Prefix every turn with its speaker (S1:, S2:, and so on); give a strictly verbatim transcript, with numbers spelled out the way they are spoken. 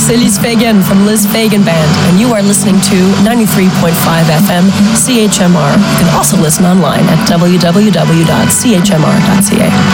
S1: c'est Liz Fagan from Liz Fagan Band, and you are listening to ninety-three point five F M C H M R. You can also listen online at w w w dot c h m r dot c a.